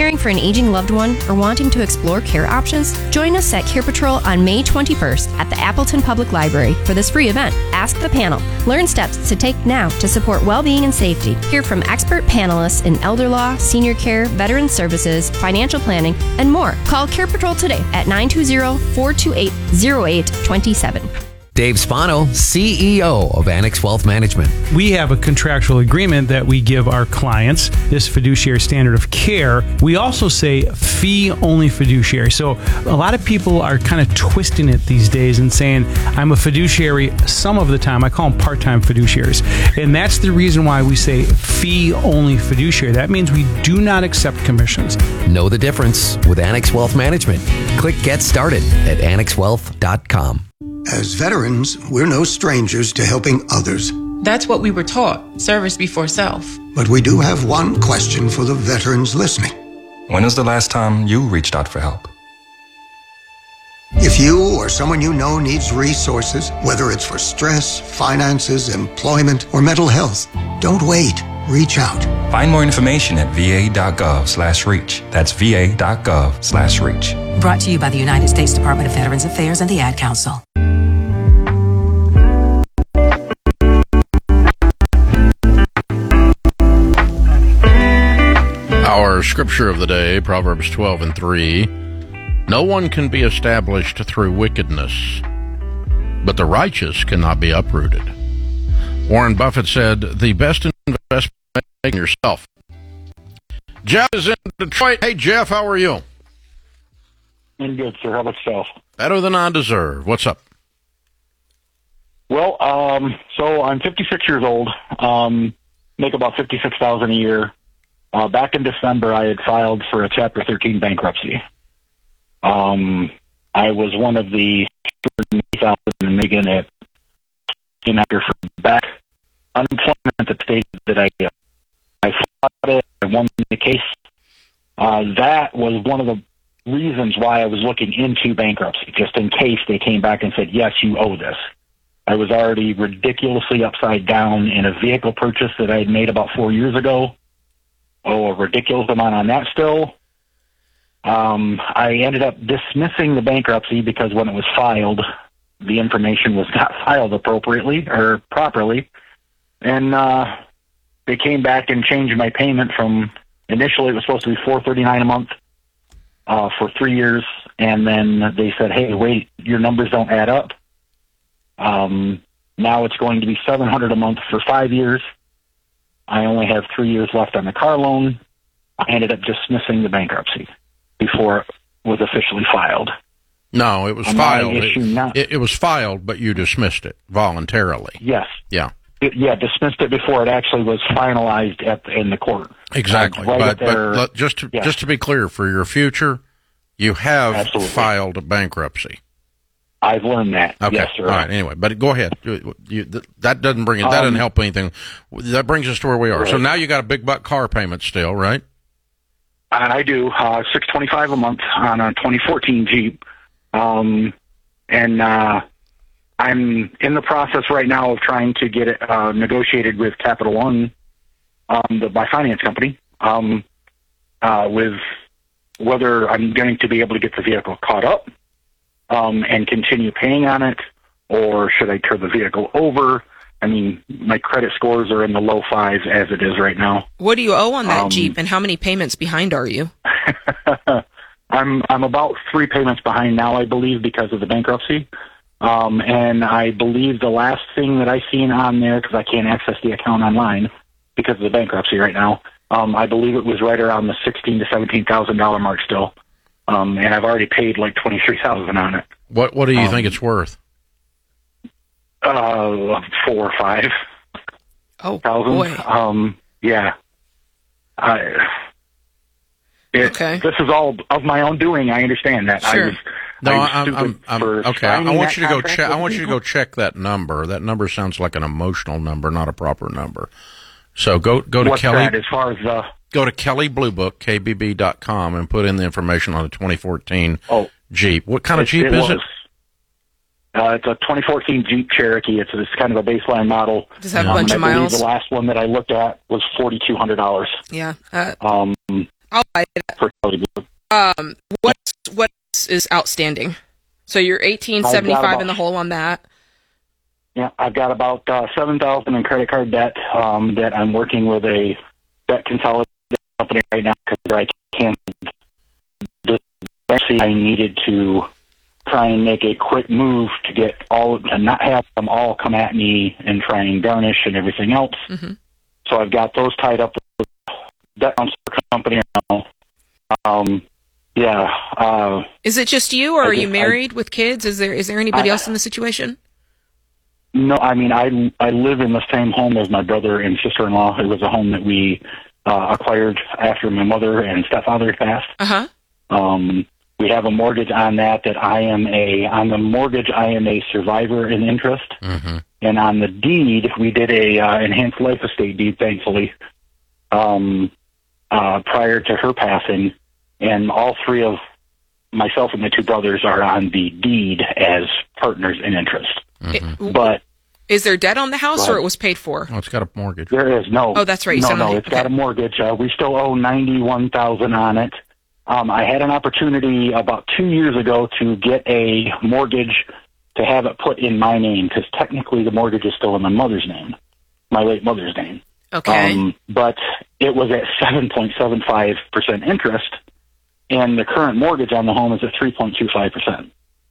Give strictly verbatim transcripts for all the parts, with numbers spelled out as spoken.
caring for an aging loved one, or wanting to explore care options? Join us at Care Patrol on May twenty-first at the Appleton Public Library for this free event. Ask the panel. Learn steps to take now to support well-being and safety. Hear from expert panelists in elder law, senior care, veteran services, financial planning, and more. Call Care Patrol today at nine two zero, four two eight, zero eight two seven. Dave Spano, C E O of Annex Wealth Management. We have a contractual agreement that we give our clients, this fiduciary standard of care. We also say fee-only fiduciary. So a lot of people are kind of twisting it these days and saying, I'm a fiduciary some of the time. I call them part-time fiduciaries. And that's the reason why we say fee-only fiduciary. That means we do not accept commissions. Know the difference with Annex Wealth Management. Click Get Started at annex wealth dot com. As veterans, we're no strangers to helping others. That's what we were taught, service before self. But we do have one question for the veterans listening. When was the last time you reached out for help? If you or someone you know needs resources, whether it's for stress, finances, employment, or mental health, don't wait. Reach out. Find more information at va.gov slash reach. That's va.gov slash reach. Brought to you by the United States Department of Veterans Affairs and the Ad Council. Our scripture of the day, Proverbs twelve and three. No one can be established through wickedness, but the righteous cannot be uprooted. Warren Buffett said, the best investment is making yourself. Jeff is in Detroit. Hey, Jeff, how are you? I'm good, sir. How about yourself? Better than I deserve. What's up? Well, um, so I'm fifty-six years old, um, make about fifty-six thousand dollars a year. Uh, back in December, I had filed for a Chapter thirteen bankruptcy. Um, I was one of the thousand in Michigan at came after for back unemployment that stated that I I fought it, I won the case. Uh, that was one of the reasons why I was looking into bankruptcy, just in case they came back and said, yes, you owe this. I was already ridiculously upside down in a vehicle purchase that I had made about four years ago. Oh, a ridiculous amount on that still. Um, I ended up dismissing the bankruptcy because when it was filed, the information was not filed appropriately or properly. And uh, they came back and changed my payment from initially it was supposed to be four hundred thirty-nine dollars a month uh, for three years. And then they said, hey, wait, your numbers don't add up. Um, now it's going to be seven hundred dollars a month for five years. I only have three years left on the car loan. I ended up dismissing the bankruptcy before it was officially filed. No, it was On filed. It, not, it, it was filed, but you dismissed it voluntarily. Yes. Yeah. It, yeah, dismissed it before it actually was finalized at the, in the court. Exactly. Uh, right but there, but just to, yeah. just to be clear, for your future, you have Absolutely. filed a bankruptcy. I've learned that. Okay. Yes, sir. All right. Anyway, but go ahead. You, you, that doesn't bring it. That Um, doesn't help anything. That brings us to where we are. Right. So now you got a big buck car payment still, right? And I do uh, six twenty-five a month on a twenty fourteen Jeep, um, and uh, I'm in the process right now of trying to get it uh, negotiated with Capital One, um, the, my finance company, um, uh, with whether I'm going to be able to get the vehicle caught up um, and continue paying on it, or should I turn the vehicle over? I mean, my credit scores are in the low fives as it is right now. What do you owe on that Um, Jeep, and how many payments behind are you? I'm I'm about three payments behind now, I believe, because of the bankruptcy. Um, and I believe the last thing that I seen on there, because I can't access the account online because of the bankruptcy right now, um, I believe it was right around the sixteen to seventeen thousand dollar mark still. Um, and I've already paid like twenty three thousand on it. What What do you um, think it's worth? Uh, four or five. Oh, thousand. boy. Um, yeah. I. It, Okay. This is all of my own doing. I understand that. Sure. I was, No, I was I'm, stupid I'm, I'm for okay. I, I signing want that you to go contract check. I with want you to people. go check that number. That number sounds like an emotional number, not a proper number. So go go to What's Kelly. that as far as the? Go to Kelly Blue Book, K B B dot com, and put in the information on the twenty fourteen Oh, Jeep. What kind of it, Jeep it is was. it? Uh, it's a twenty fourteen Jeep Cherokee. It's, it's kind of a baseline model. Does it have a Um, bunch and of I believe miles? the last one that I looked at was forty two hundred dollars. Yeah. Uh, Um, I'll buy it. for disability. Um, what what is outstanding? So you're eighteen seventy-five in the hole on that. Yeah, I've got about uh, seven thousand in credit card debt um, that I'm working with a debt consolidation company right now because I can't. I needed to try and make a quick move to get all and not have them all come at me and try and garnish and everything else. Mm-hmm. So I've got those tied up with that company now. Um, yeah. Uh, is it just you, or I are you guess married I, with kids? Is there is there anybody I, else in the situation? No, I mean I I live in the same home as my brother and sister-in-law. It was a home that we uh, acquired after my mother and stepfather passed. Uh huh. Um, we have a mortgage on that. That I am a on the mortgage. I am a survivor in interest, mm-hmm. and on the deed, we did a uh, enhanced life estate deed. Thankfully, um, uh, prior to her passing, and all three of myself and my two brothers are on the deed as partners in interest. Mm-hmm. It, but is there debt on the house, but, or it was paid for? Oh, it's got a mortgage. There is no. Oh, that's right. You no, said no, on the- it's got okay. a mortgage. Uh, we still owe ninety-one thousand on it. Um, I had an opportunity about two years ago to get a mortgage to have it put in my name because technically the mortgage is still in my mother's name, my late mother's name. Okay. Um, but it was at seven point seven five percent interest, and the current mortgage on the home is at three point two five percent.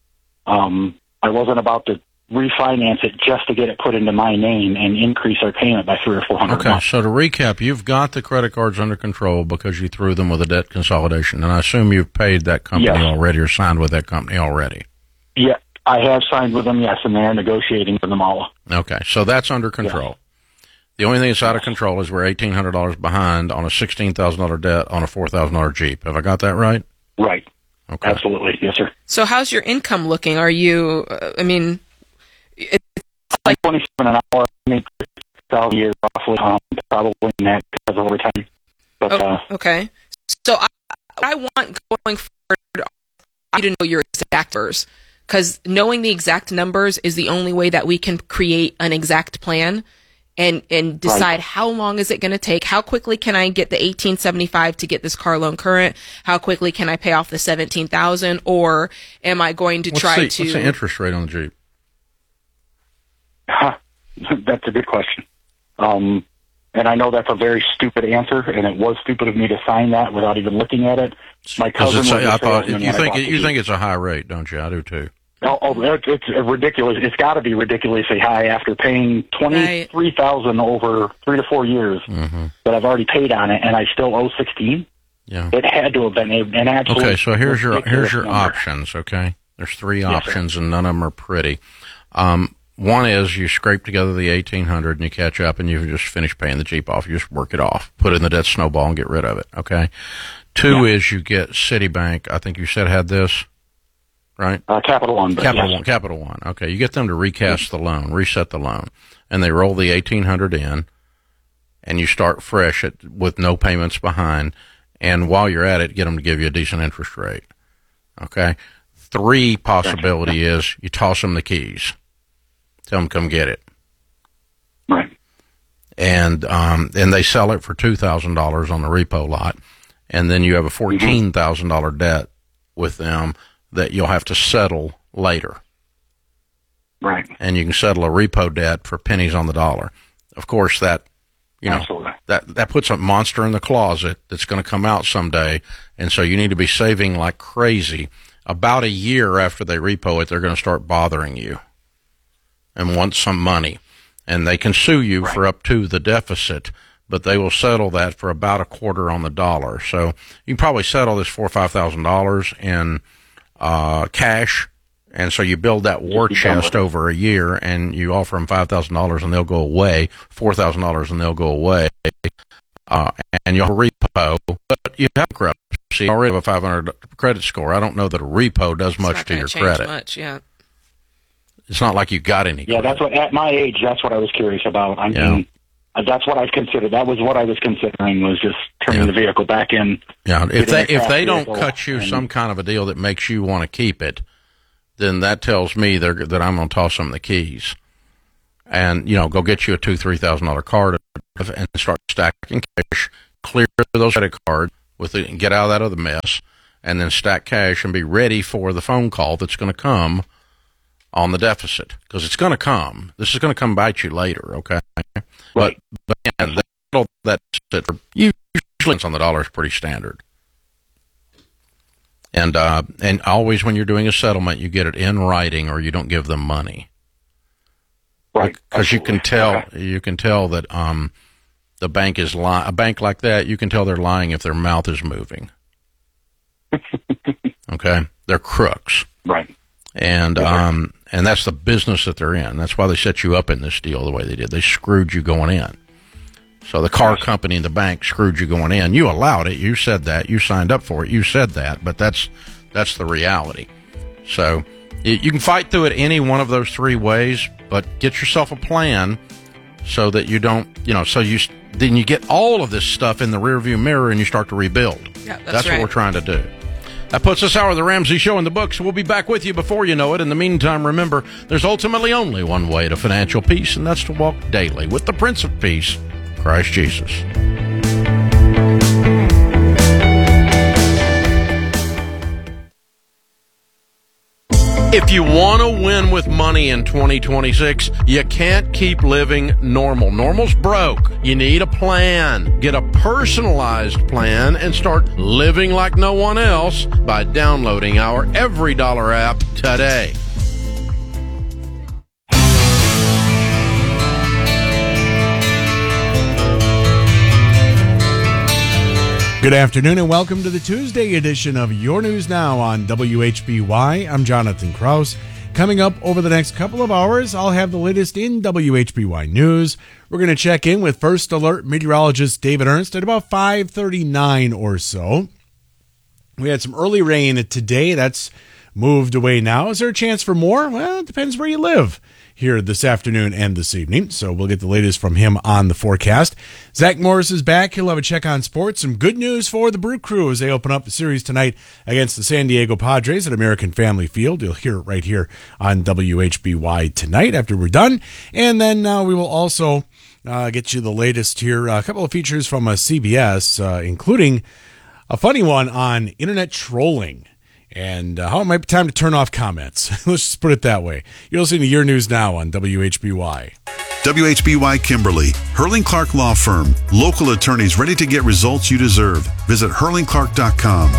Um, I wasn't about to refinance it just to get it put into my name and increase our payment by three or four hundred. Okay, so to recap, you've got the credit cards under control because you threw them with a debt consolidation, and I assume you've paid that company Yes. already or signed with that company already. Yeah, I have signed with them, yes, and they're negotiating for them all. Okay, so that's under control. Yeah. The only thing that's out of control is we're eighteen hundred dollars behind on a sixteen thousand dollars debt on a four thousand dollars Jeep. Have I got that right? Right. Okay. Absolutely, yes, sir. So how's your income looking? Are you? Uh, I mean, it's like twenty-seven an hour, I mean, thousand a year roughly, um, probably in that because of overtime. But, oh, uh, okay. So I, I want going forward, I need to know your exact numbers, because knowing the exact numbers is the only way that we can create an exact plan and and decide right. how long is it going to take, how quickly can I get the eighteen seventy-five to get this car loan current, how quickly can I pay off the seventeen thousand, or am I going to what's try the, to what's the interest rate on the Jeep? Huh. That's a good question. Um, and I know that's a very stupid answer, and it was stupid of me to sign that without even looking at it. My cousin was a, a I thought salesman you when I think bought it, the you Jeep. think it's a high rate, don't you? I do too. Oh, oh it's, it's ridiculous. It's got to be ridiculously high after paying twenty-three thousand right. over three to four years mm-hmm. that I've already paid on it, and I still owe sixteen. Yeah, it had to have been an absolute. Okay, so here's your here's your number. options. Okay, there's three yes, options, sir. and none of them are pretty. Um, one is you scrape together the eighteen hundred and you catch up, and you just finish paying the Jeep off. You just work it off, put it in the debt snowball, and get rid of it. Okay. Two yeah. is you get Citibank. I think you said had this. Right? Uh, Capital One. Capital yes. One. Capital One. Okay. You get them to recast the loan, reset the loan, and they roll the eighteen hundred in, and you start fresh at, with no payments behind. And while you're at it, get them to give you a decent interest rate. Okay. Three possibility gotcha. is you toss them the keys, tell them come get it. Right. And um, and they sell it for two thousand dollars on the repo lot, and then you have a fourteen thousand dollar debt with them that you'll have to settle later. Right. And you can settle a repo debt for pennies on the dollar. Of course, that, you know, Absolutely. that, that puts a monster in the closet that's going to come out someday. And so you need to be saving like crazy. About a year after they repo it, they're going to start bothering you and want some money. And they can sue you right. for up to the deficit, but they will settle that for about a quarter on the dollar. So you can probably settle this four or five thousand dollars in Uh, cash, and so you build that war chest over a year, and you offer them five thousand dollars, and they'll go away. Four thousand dollars, and they'll go away. Uh, and you'll have a repo, but you have credit. See, you already have a five hundred credit score. I don't know that a repo does much it's not to your change credit. Much, yeah. It's not like you got any. Yeah, credit. that's what. At my age, that's what I was curious about. I Yeah. mean, uh, that's what I've considered. That was what I was considering was just turning Yeah. the vehicle back in. Yeah, if they if they don't vehicle cut you and- some kind of a deal that makes you want to keep it, then that tells me they're, that I'm going to toss them the keys, and you know, go get you a two three thousand dollar card and start stacking cash, clear those credit cards with it and get out of that other mess, and then stack cash and be ready for the phone call that's going to come on the deficit, because it's going to come. This is going to come bite you later, okay? Right. But, but man, that, that's it. Usually on the dollar is pretty standard. And uh, and always when you're doing a settlement, you get it in writing, or you don't give them money. Right. Because you can tell okay. you can tell that um, the bank is lying. A bank like that, you can tell they're lying if their mouth is moving. Okay, they're crooks. Right. And okay. um and that's the business that they're in. That's why they set you up in this deal the way they did. They screwed you going in. So the car company and the bank screwed you going in. You allowed it. You said that. You signed up for it. You said that. But that's that's the reality. So it, you can fight through it any one of those three ways, but get yourself a plan so that you don't, you know, so you then you get all of this stuff in the rearview mirror and you start to rebuild. Yeah, that's, that's right. what we're trying to do. That puts this hour of the Ramsey Show in the books. We'll be back with you before you know it. In the meantime, remember, there's ultimately only one way to financial peace, and that's to walk daily with the Prince of Peace, Christ Jesus. If you want to win with money in twenty twenty-six, you can't keep living normal. Normal's broke. You need a plan. Get a personalized plan and start living like no one else by downloading our Every Dollar app today. Good afternoon and welcome to the Tuesday edition of Your News Now on W H B Y. I'm Jonathan Kraus. Coming up over the next couple of hours, I'll have the latest in W H B Y news. We're going to check in with First Alert meteorologist David Ernst at about five thirty-nine or so. We had some early rain today. That's moved away now. Is there a chance for more? Well, it depends where you live here this afternoon and this evening. So we'll get the latest from him on the forecast. Zach Morris is back. He'll have a check on sports. Some good news for the Brew Crew as they open up the series tonight against the San Diego Padres at American Family Field. You'll hear it right here on W H B Y tonight after we're done. And then uh, we will also uh, get you the latest here. A couple of features from uh, C B S, uh, including a funny one on internet trolling. And uh, how it might be time to turn off comments. Let's just put it that way. You're listening to Your News Now on W H B Y. W H B Y Kimberly, Hurling Clark Law Firm. Local attorneys ready to get results you deserve. Visit hurling clark dot com.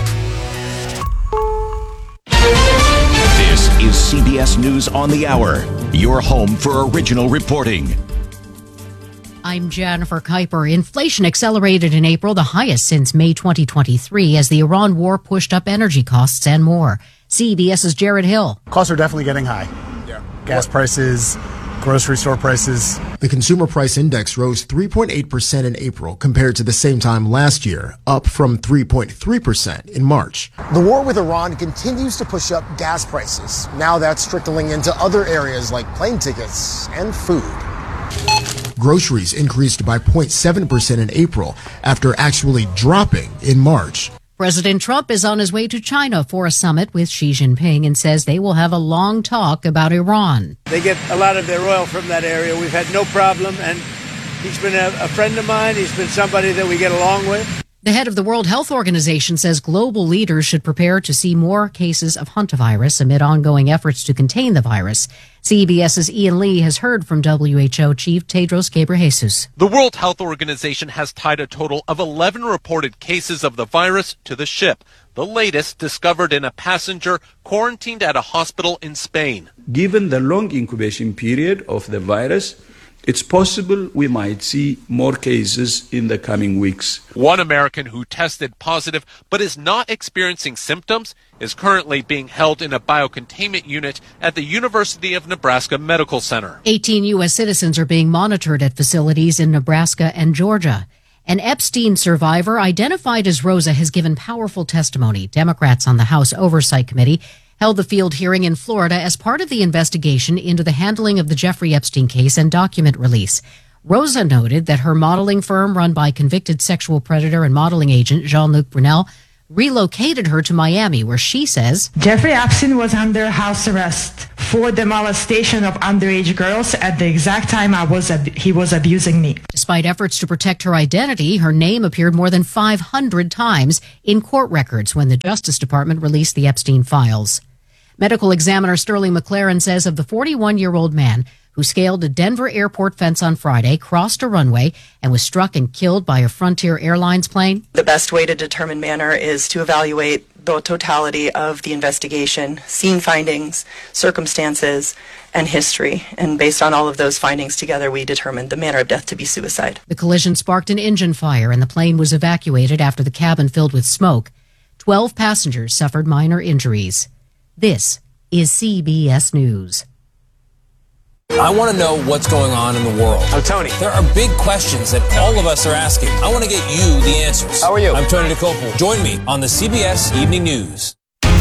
This is C B S News on the Hour, your home for original reporting. I'm Jennifer Kuiper. Inflation accelerated in April, the highest since May twenty twenty-three, as the Iran war pushed up energy costs and more. CBS's Jared Hill. Costs are definitely getting high. Yeah. Gas prices, grocery store prices. The Consumer Price Index rose three point eight percent in April compared to the same time last year, up from three point three percent in March. The war with Iran continues to push up gas prices. Now that's trickling into other areas like plane tickets and food. Groceries increased by zero point seven percent in April after actually dropping in March. President Trump is on his way to China for a summit with Xi Jinping and says they will have a long talk about Iran. They get a lot of their oil from that area. We've had no problem, and he's been a, a friend of mine. He's been somebody that we get along with. The head of the World Health Organization says global leaders should prepare to see more cases of hantavirus amid ongoing efforts to contain the virus. CBS's Ian Lee has heard from W H O Chief Tedros Ghebreyesus. The World Health Organization has tied a total of eleven reported cases of the virus to the ship, the latest discovered in a passenger quarantined at a hospital in Spain. Given the long incubation period of the virus, it's possible we might see more cases in the coming weeks. One American who tested positive but is not experiencing symptoms is currently being held in a biocontainment unit at the University of Nebraska Medical Center. eighteen U S citizens are being monitored at facilities in Nebraska and Georgia. An Epstein survivor identified as Rosa has given powerful testimony. Democrats on the House Oversight Committee held the field hearing in Florida as part of the investigation into the handling of the Jeffrey Epstein case and document release. Rosa noted that her modeling firm, run by convicted sexual predator and modeling agent Jean-Luc Brunel, relocated her to Miami, where she says Jeffrey Epstein was under house arrest for the molestation of underage girls at the exact time I was ab- he was abusing me. Despite efforts to protect her identity, her name appeared more than five hundred times in court records when the Justice Department released the Epstein files. Medical examiner Sterling McLaren says of the forty-one-year-old man who scaled a Denver airport fence on Friday, crossed a runway, and was struck and killed by a Frontier Airlines plane. The best way to determine manner is to evaluate the totality of the investigation, scene findings, circumstances, and history. And based on all of those findings together, we determined the manner of death to be suicide. The collision sparked an engine fire, and the plane was evacuated after the cabin filled with smoke. Twelve passengers suffered minor injuries. This is C B S News. I want to know what's going on in the world. I'm Tony. There are big questions that all of us are asking. I want to get you the answers. How are you? I'm Tony DeCopel. Join me on the C B S Evening News.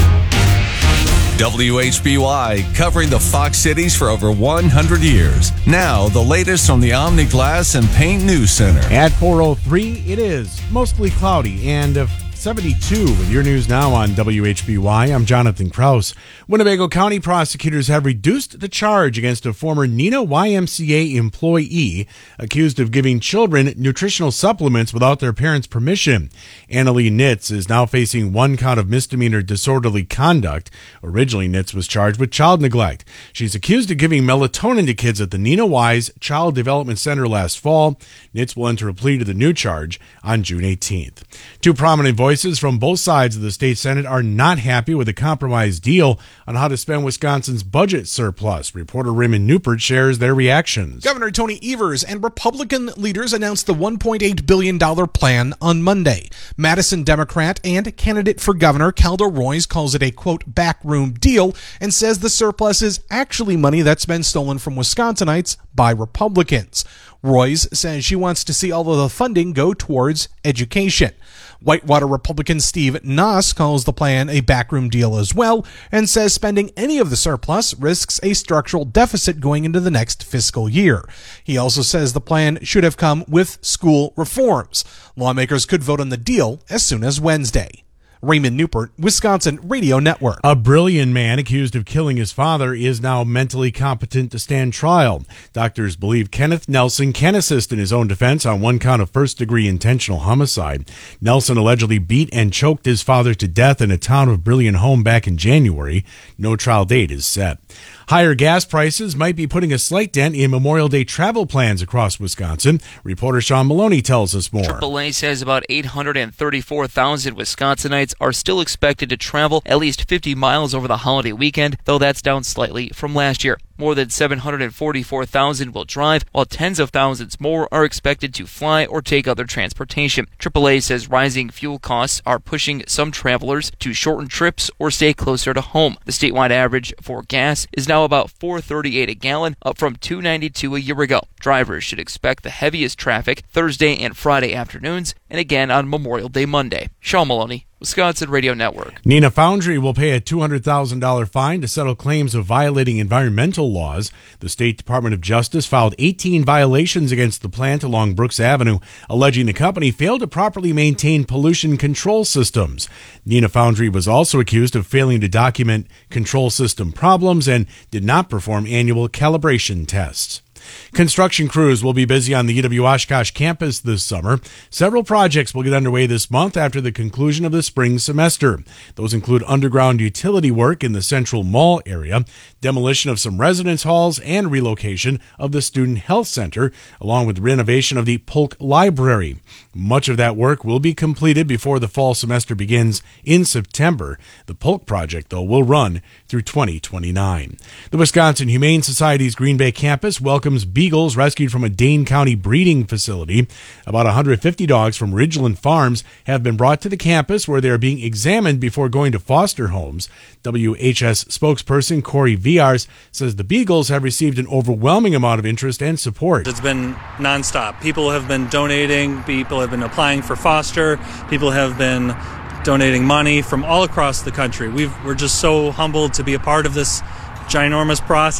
W H B Y, covering the Fox cities for over one hundred years. Now, the latest from the Omni Glass and Paint News Center. At four oh three, it is mostly cloudy and uh, seventy-two with your news now on W H B Y. I'm Jonathan Kraus. Winnebago County prosecutors have reduced the charge against a former Neenah Y M C A employee accused of giving children nutritional supplements without their parents' permission. Annalee Nitz is now facing one count of misdemeanor disorderly conduct. Originally, Nitz was charged with child neglect. She's accused of giving melatonin to kids at the Neenah Y's Child Development Center last fall. Nitz will enter a plea to the new charge on June eighteenth. Two prominent voices Voices from both sides of the state Senate are not happy with the compromise deal on how to spend Wisconsin's budget surplus. Reporter Raymond Newport shares their reactions. Governor Tony Evers and Republican leaders announced the one point eight billion dollars plan on Monday. Madison Democrat and candidate for governor Kelda Roys calls it a, quote, backroom deal and says the surplus is actually money that's been stolen from Wisconsinites by Republicans. Roys says she wants to see all of the funding go towards education. Whitewater Republican Steve Noss calls the plan a backroom deal as well and says spending any of the surplus risks a structural deficit going into the next fiscal year. He also says the plan should have come with school reforms. Lawmakers could vote on the deal as soon as Wednesday. Raymond Newport, Wisconsin Radio Network. A brilliant man accused of killing his father is now mentally competent to stand trial. Doctors believe Kenneth Nelson can assist in his own defense on one count of first-degree intentional homicide. Nelson allegedly beat and choked his father to death in a town of Brilliant home back in January. No trial date is set. Higher gas prices might be putting a slight dent in Memorial Day travel plans across Wisconsin. Reporter Sean Maloney tells us more. triple A says about eight hundred thirty-four thousand Wisconsinites are still expected to travel at least fifty miles over the holiday weekend, though that's down slightly from last year. More than seven hundred forty-four thousand will drive, while tens of thousands more are expected to fly or take other transportation. triple A says rising fuel costs are pushing some travelers to shorten trips or stay closer to home. The statewide average for gas is now about four dollars and thirty-eight cents a gallon, up from two dollars and ninety-two cents a year ago. Drivers should expect the heaviest traffic Thursday and Friday afternoons, and again on Memorial Day Monday. Sean Maloney, Wisconsin Radio Network. Neenah Foundry will pay a two hundred thousand dollars fine to settle claims of violating environmental laws. The State Department of Justice filed eighteen violations against the plant along Brooks Avenue, alleging the company failed to properly maintain pollution control systems. Neenah Foundry was also accused of failing to document control system problems and did not perform annual calibration tests. Construction crews will be busy on the U W Oshkosh campus this summer. Several projects will get underway this month after the conclusion of the spring semester. Those include underground utility work in the Central Mall area, demolition of some residence halls, and relocation of the Student Health Center, along with renovation of the Polk Library. Much of that work will be completed before the fall semester begins in September. The Polk project, though, will run through twenty twenty-nine. The Wisconsin Humane Society's Green Bay campus welcomes beagles rescued from a Dane County breeding facility. About one hundred fifty dogs from Ridgeland Farms have been brought to the campus where they are being examined before going to foster homes. W H S spokesperson Corey Viars says the beagles have received an overwhelming amount of interest and support. It's been nonstop. People have been donating. People have been applying for foster. People have been donating money from all across the country. We've, we're just so humbled to be a part of this ginormous process.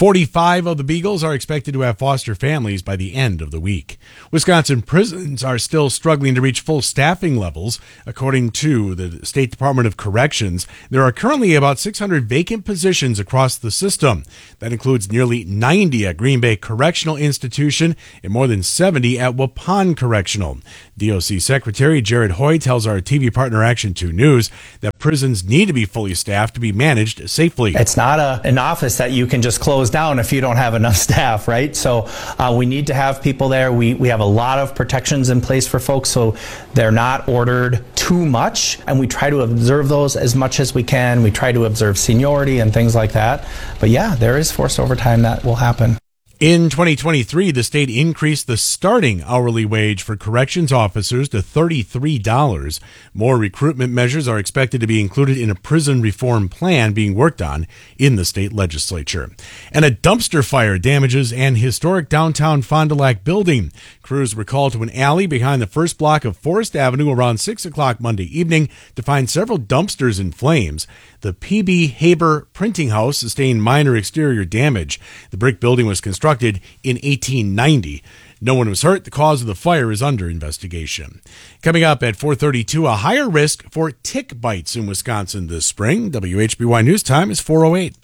forty-five of the Beagles are expected to have foster families by the end of the week. Wisconsin prisons are still struggling to reach full staffing levels. According to the State Department of Corrections, there are currently about six hundred vacant positions across the system. That includes nearly ninety at Green Bay Correctional Institution and more than seventy at Waupun Correctional. D O C Secretary Jared Hoy tells our T V partner Action two News that prisons need to be fully staffed to be managed safely. It's not a, an office that you can just close down if you don't have enough staff, right? So uh, we need to have people there. We, we have a lot of protections in place for folks so they're not ordered too much, and we try to observe those as much as we can. We try to observe seniority and things like that. But yeah, there is forced overtime that will happen. In twenty twenty-three, the state increased the starting hourly wage for corrections officers to thirty-three dollars. More recruitment measures are expected to be included in a prison reform plan being worked on in the state legislature. And a dumpster fire damages an historic downtown Fond du Lac building. Crews were called to an alley behind the first block of Forest Avenue around six o'clock Monday evening to find several dumpsters in flames. The P B. Haber Printing House sustained minor exterior damage. The brick building was constructed in eighteen ninety. No one was hurt. The cause of the fire is under investigation. Coming up at four thirty-two, a higher risk for tick bites in Wisconsin this spring. W H B Y News Time is four oh eight.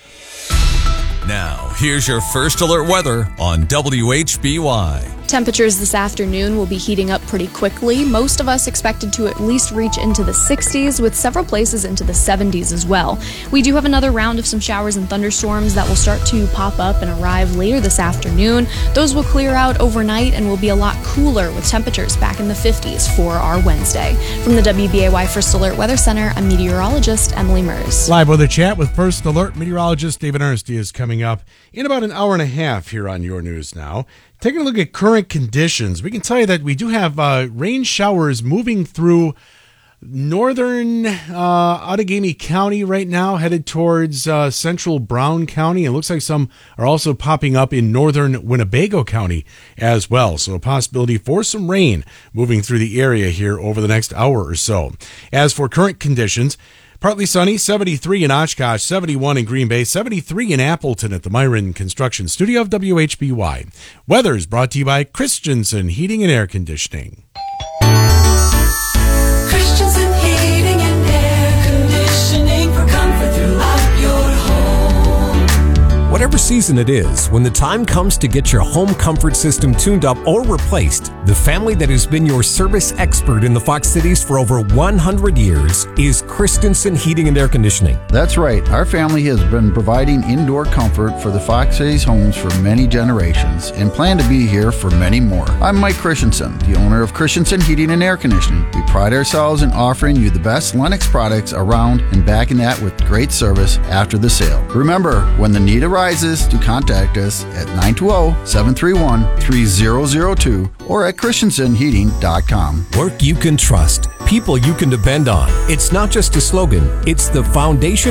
Now, here's your first alert weather on W H B Y. Temperatures this afternoon will be heating up pretty quickly. Most of us expected to at least reach into the sixties, with several places into the seventies as well. We do have another round of some showers and thunderstorms that will start to pop up and arrive later this afternoon. Those will clear out overnight and will be a lot cooler, with temperatures back in the fifties for our Wednesday. From the W B A Y First Alert Weather Center, I'm meteorologist Emily Mers. Live weather chat with First Alert meteorologist David Ernst is coming up in about an hour and a half here on Your News Now. Taking a look at current conditions, we can tell you that we do have uh, rain showers moving through northern uh, Outagamie County right now, headed towards uh, central Brown County. It looks like some are also popping up in northern Winnebago County as well. So a possibility for some rain moving through the area here over the next hour or so. As for current conditions, partly sunny, seventy-three in Oshkosh, seventy-one in Green Bay, seventy-three in Appleton at the Myron Construction Studio of W H B Y. Weather is brought to you by Christensen Heating and Air Conditioning. Christensen Heating and Air Conditioning for comfort throughout your home. Whatever season it is, when the time comes to get your home comfort system tuned up or replaced, the family that has been your service expert in the Fox Cities for over one hundred years is Christensen Heating and Air Conditioning. That's right. Our family has been providing indoor comfort for the Fox Cities homes for many generations and plan to be here for many more. I'm Mike Christensen, the owner of Christensen Heating and Air Conditioning. We pride ourselves in offering you the best Lennox products around and backing that with great service after the sale. Remember, when the need arises, to contact us at nine two zero, seven three one, three zero zero two or at Christensen Heating dot com. Work you can trust. People you can depend on. It's not just a slogan, it's the foundation